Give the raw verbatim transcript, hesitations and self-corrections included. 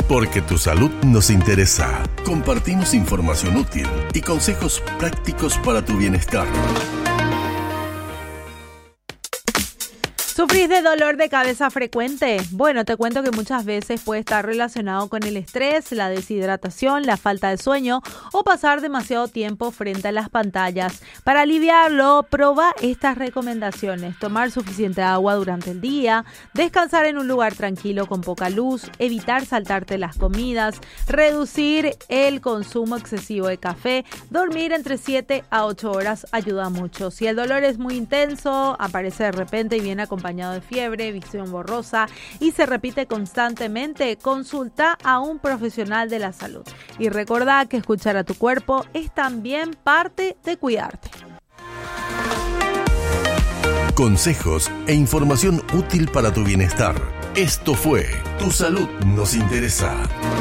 Porque tu salud nos interesa. Compartimos información útil y consejos prácticos para tu bienestar. ¿Sufrís de dolor de cabeza frecuente? Bueno, te cuento que muchas veces puede estar relacionado con el estrés, la deshidratación, la falta de sueño o pasar demasiado tiempo frente a las pantallas. Para aliviarlo, probá estas recomendaciones: tomar suficiente agua durante el día, descansar en un lugar tranquilo con poca luz, evitar saltarte las comidas, reducir el consumo excesivo de café, dormir entre siete a ocho horas ayuda mucho. Si el dolor es muy intenso, aparece de repente y viene acompañado de fiebre, visión borrosa y se repite constantemente, consulta a un profesional de la salud. Y recordá que escuchar a tu cuerpo es también parte de cuidarte. Consejos e información útil para tu bienestar. Esto fue Tu Salud Nos Interesa.